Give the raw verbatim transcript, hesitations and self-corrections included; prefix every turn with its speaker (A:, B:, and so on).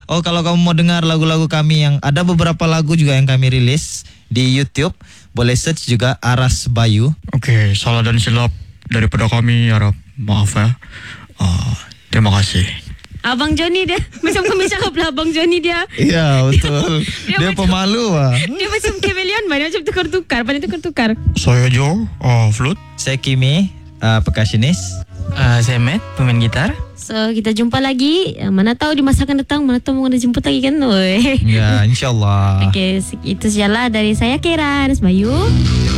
A: Oh, kalau kamu mau dengar lagu-lagu kami yang ada beberapa lagu juga yang kami rilis di YouTube, boleh search juga Aras Bayu.
B: Oke, salah dan silap daripada kami harap maaf ya. Uh, terima kasih.
C: Abang Johnny dia macam kami cakap lah, Abang Johnny dia.
A: Iya, betul.
C: Dia
A: Dia
C: macam-
A: pemalu ah.
C: Dia macam chameleon, dia macam tukar-tukar, pandai tukar-tukar.
B: Saya Joe, uh, flute.
A: Saya Kimi, uh, percussionist.
D: Uh, saya Matt, pemain gitar.
C: So kita jumpa lagi. Uh, Mana tahu di masa akan datang, mana tahu mau ada jemput lagi kan. Oi.
A: Ya, insyaallah.
C: Okey, itu sajalah dari saya Kira Aras Bayu.